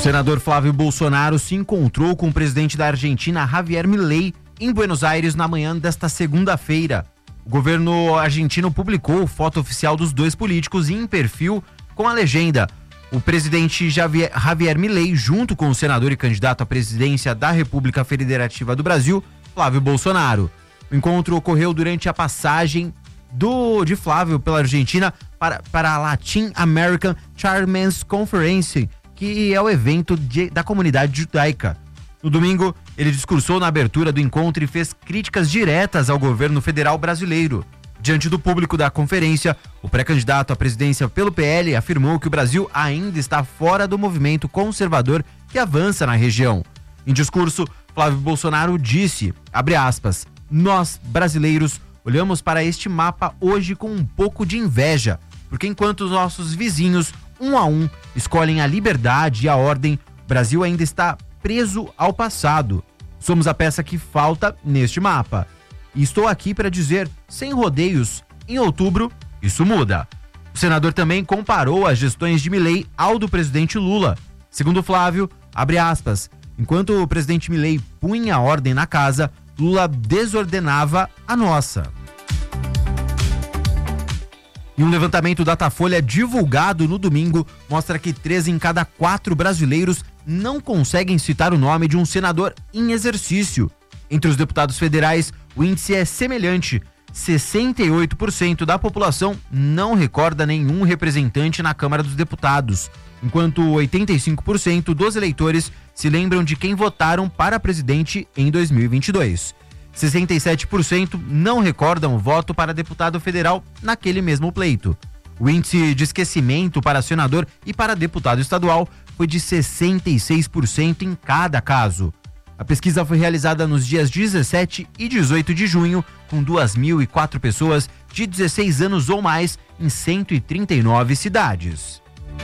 senador Flávio Bolsonaro se encontrou com o presidente da Argentina, Javier Milei, em Buenos Aires na manhã desta segunda-feira. O governo argentino publicou foto oficial dos dois políticos em perfil com a legenda: o presidente Javier Milei, junto com o senador e candidato à presidência da República Federativa do Brasil, Flávio Bolsonaro. O encontro ocorreu durante a passagem de Flávio pela Argentina para a Latin American Chairman's Conference, que é o evento da comunidade judaica. No domingo, ele discursou na abertura do encontro e fez críticas diretas ao governo federal brasileiro. Diante do público da conferência, o pré-candidato à presidência pelo PL afirmou que o Brasil ainda está fora do movimento conservador que avança na região. Em discurso, Flávio Bolsonaro disse, abre aspas, nós, brasileiros, olhamos para este mapa hoje com um pouco de inveja, porque enquanto os nossos vizinhos, um a um, escolhem a liberdade e a ordem, o Brasil ainda está preso ao passado. Somos a peça que falta neste mapa. E estou aqui para dizer, sem rodeios, em outubro, isso muda. O senador também comparou as gestões de Milei ao do presidente Lula. Segundo Flávio, abre aspas, enquanto o presidente Milei punha ordem na casa, Lula desordenava a nossa. E um levantamento Datafolha divulgado no domingo mostra que 3 em cada 4 brasileiros não conseguem citar o nome de um senador em exercício. Entre os deputados federais, o índice é semelhante. 68% da população não recorda nenhum representante na Câmara dos Deputados, enquanto 85% dos eleitores se lembram de quem votaram para presidente em 2022. 67% não recordam o voto para deputado federal naquele mesmo pleito. O índice de esquecimento para senador e para deputado estadual foi de 66% em cada caso. A pesquisa foi realizada nos dias 17 e 18 de junho, com 2.004 pessoas de 16 anos ou mais em 139 cidades.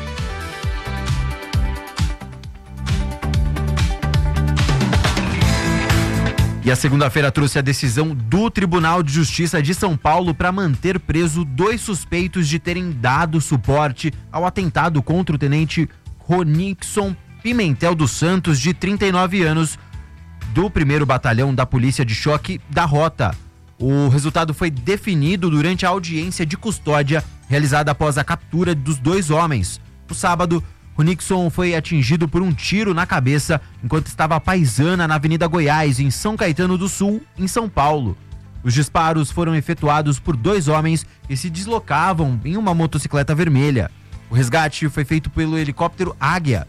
E a segunda-feira trouxe a decisão do Tribunal de Justiça de São Paulo para manter preso 2 suspeitos de terem dado suporte ao atentado contra o tenente Ronixon Pimentel dos Santos, de 39 anos, do 1º Batalhão da Polícia de Choque da Rota. O resultado foi definido durante a audiência de custódia realizada após a captura dos 2 homens. No sábado, o Nixon foi atingido por um tiro na cabeça enquanto estava à paisana na Avenida Goiás, em São Caetano do Sul, em São Paulo. Os disparos foram efetuados por 2 homens que se deslocavam em uma motocicleta vermelha. O resgate foi feito pelo helicóptero Águia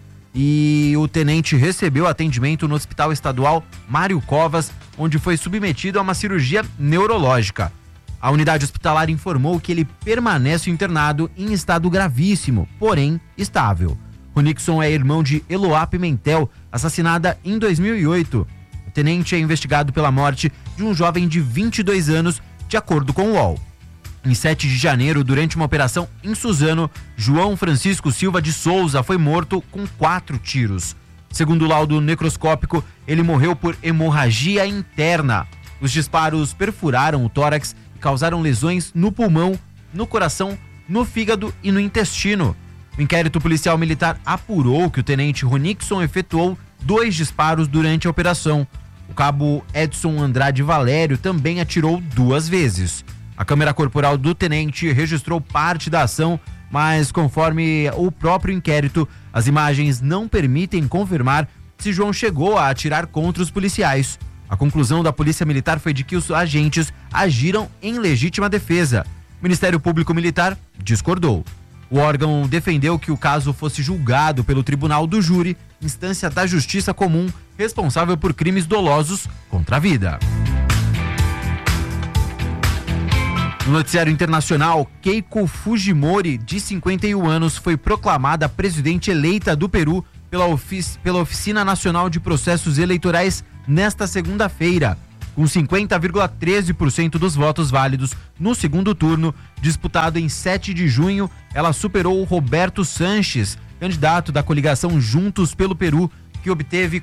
e o tenente recebeu atendimento no Hospital Estadual Mário Covas, onde foi submetido a uma cirurgia neurológica. A unidade hospitalar informou que ele permanece internado em estado gravíssimo, porém estável. O Nixon é irmão de Eloá Pimentel, assassinada em 2008. O tenente é investigado pela morte de um jovem de 22 anos, de acordo com o UOL. Em 7 de janeiro, durante uma operação em Suzano, João Francisco Silva de Souza foi morto com 4 tiros. Segundo o laudo necroscópico, ele morreu por hemorragia interna. Os disparos perfuraram o tórax e causaram lesões no pulmão, no coração, no fígado e no intestino. O inquérito policial militar apurou que o tenente Ronixon efetuou 2 disparos durante a operação. O cabo Edson Andrade Valério também atirou 2 vezes. A câmera corporal do tenente registrou parte da ação, mas conforme o próprio inquérito, as imagens não permitem confirmar se João chegou a atirar contra os policiais. A conclusão da Polícia Militar foi de que os agentes agiram em legítima defesa. O Ministério Público Militar discordou. O órgão defendeu que o caso fosse julgado pelo Tribunal do Júri, instância da Justiça Comum, responsável por crimes dolosos contra a vida. No noticiário internacional, Keiko Fujimori, de 51 anos, foi proclamada presidente eleita do Peru pela Oficina Nacional de Processos Eleitorais nesta segunda-feira. Com 50,13% dos votos válidos no segundo turno, disputado em 7 de junho, ela superou Roberto Sanches, candidato da coligação Juntos pelo Peru, que obteve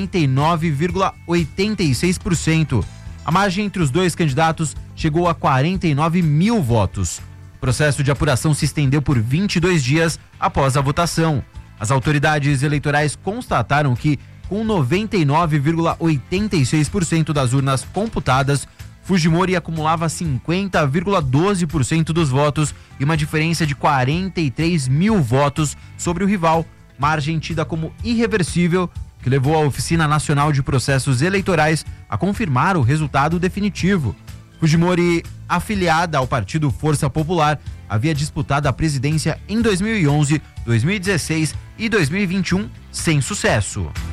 49,86%. A margem entre os 2 candidatos chegou a 49 mil votos. O processo de apuração se estendeu por 22 dias após a votação. As autoridades eleitorais constataram que, com 99,86% das urnas computadas, Fujimori acumulava 50,12% dos votos e uma diferença de 43 mil votos sobre o rival, margem tida como irreversível, que levou a Oficina Nacional de Processos Eleitorais a confirmar o resultado definitivo. Fujimori, afiliada ao partido Força Popular, havia disputado a presidência em 2011, 2016 e 2021 sem sucesso.